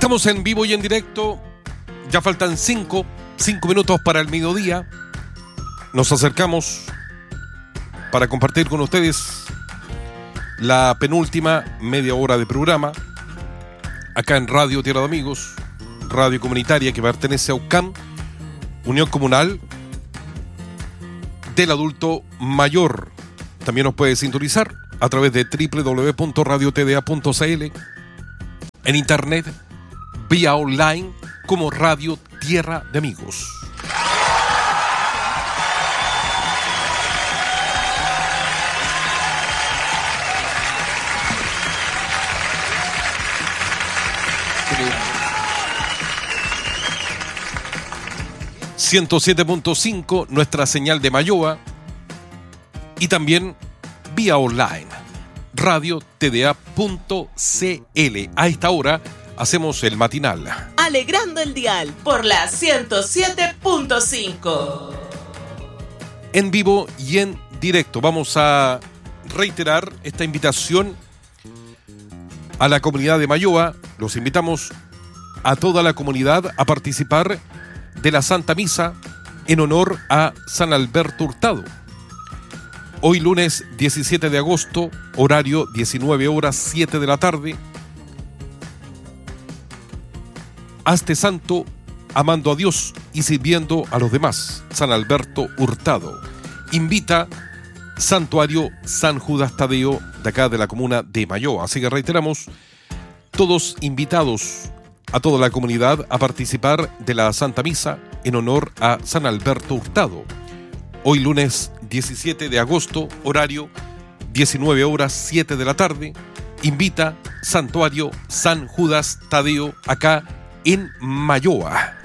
Estamos en vivo y en directo. Ya faltan 5 minutos para el mediodía. Nos acercamos para compartir con ustedes la penúltima media hora de programa acá en Radio Tierra de Amigos, radio comunitaria que pertenece a UCAM, Unión Comunal del Adulto Mayor. También nos puede sintonizar a través de www.radiotda.cl, en internet, vía online, como Radio Tierra de Amigos. ...107.5... nuestra señal de Mayoa... y también vía online, radiotda.cl. A esta hora hacemos el matinal. Alegrando el dial por la 107.5. En vivo y en directo. Vamos a reiterar esta invitación a la comunidad de Mayoa. Los invitamos a toda la comunidad a participar de la Santa Misa en honor a San Alberto Hurtado. Hoy lunes 17 de agosto, horario 19 horas 7 de la tarde. Hazte santo, amando a Dios y sirviendo a los demás. San Alberto Hurtado. Invita Santuario San Judas Tadeo, de acá de la comuna de Mayoa. Así que reiteramos, todos invitados a toda la comunidad a participar de la Santa Misa en honor a San Alberto Hurtado. Hoy lunes 17 de agosto, horario 19 horas 7 de la tarde. Invita Santuario San Judas Tadeo, acá en Mayoa.